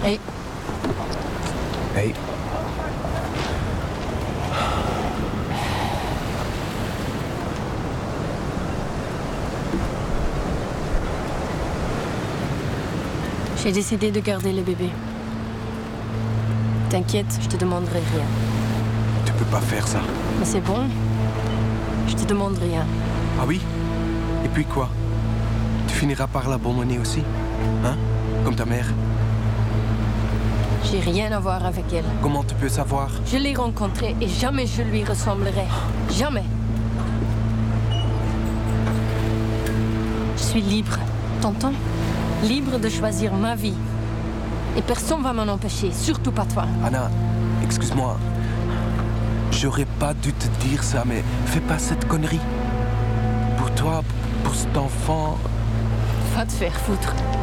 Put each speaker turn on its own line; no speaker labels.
Hey.
Hey.
J'ai décidé de garder le bébé. T'inquiète, je te demanderai rien.
Tu peux pas faire ça.
Mais c'est bon. Je te demande rien.
Ah oui? Et puis quoi? Tu finiras par l'abandonner aussi? Hein? Comme ta mère?
J'ai rien à voir avec elle.
Comment tu peux savoir?
Je l'ai rencontrée et jamais je lui ressemblerai. Jamais. Je suis libre. T'entends? Libre de choisir ma vie. Et personne va m'en empêcher, surtout pas toi.
Anna, excuse-moi. J'aurais pas dû te dire ça, mais fais pas cette connerie. Pour toi, pour cet enfant...
Va te faire foutre.